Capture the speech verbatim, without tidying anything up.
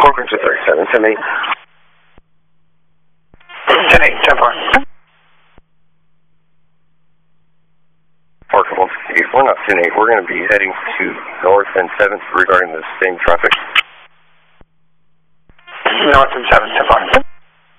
Four to thirty-seven, ten eight. ten eight, ten four. Parker one fifty-eight, we're not ten eight. We're going to be heading to North and seventh regarding the same traffic. North and seventh, ten four.